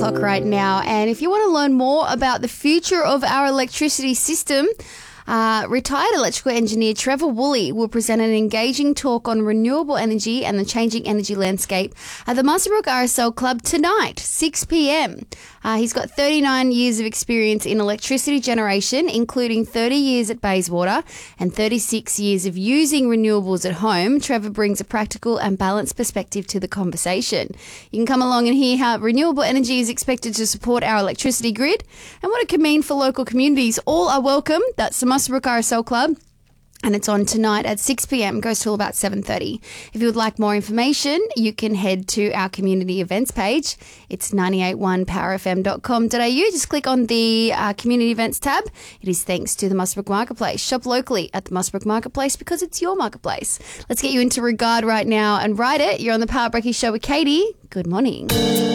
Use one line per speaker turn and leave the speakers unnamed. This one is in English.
o'clock right now. And if you want to learn more about the future of our electricity system, retired electrical engineer Trevor Woolley will present an engaging talk on renewable energy and the changing energy landscape at the Muswellbrook RSL Club tonight, 6 p.m. He's got 39 years of experience in electricity generation, including 30 years at Bayswater and 36 years of using renewables at home. Trevor brings a practical and balanced perspective to the conversation. You can come along and hear how renewable energy is expected to support our electricity grid and what it can mean for local communities. All are welcome. That's the Muswellbrook RSL Club, and it's on tonight at 6 p.m, goes till about 7:30. If you would like more information, you can head to our community events page. It's 981powerfm.com.au. Just click on the community events tab. It is thanks to the Muswellbrook Marketplace. Shop locally at the Muswellbrook Marketplace because it's your marketplace. Let's get you into Regard right now and Ride It. You're on the Power Breaky Show with Katie. Good morning.